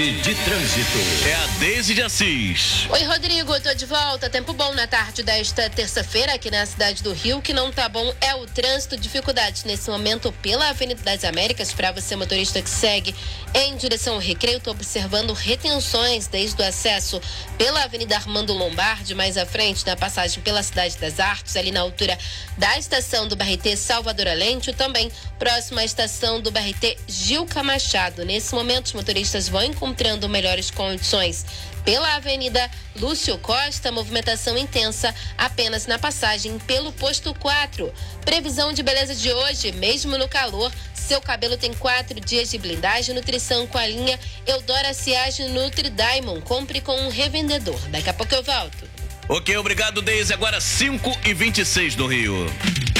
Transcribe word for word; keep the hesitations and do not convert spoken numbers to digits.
De trânsito. É a Deise de Assis. Oi, Rodrigo, tô de volta. Tempo bom na tarde desta terça-feira aqui na cidade do Rio. O que não tá bom é o trânsito. Dificuldades nesse momento pela Avenida das Américas. Para você, motorista que segue em direção ao Recreio, tô observando retenções desde o acesso pela Avenida Armando Lombardi, mais à frente, na passagem pela Cidade das Artes, ali na altura da estação do B R T Salvador Alentio, também próximo à estação do B R T Gilca Machado. Nesse momento, os motoristas vão encontrar encontrando melhores condições pela Avenida Lúcio Costa, movimentação intensa apenas na passagem pelo posto quatro. Previsão de beleza de hoje, mesmo no calor, seu cabelo tem quatro dias de blindagem, nutrição com a linha Eudora Ciage Nutri Diamond. Compre com um revendedor. Daqui a pouco eu volto. Ok, obrigado, Deise. Agora cinco e vinte e seis do Rio.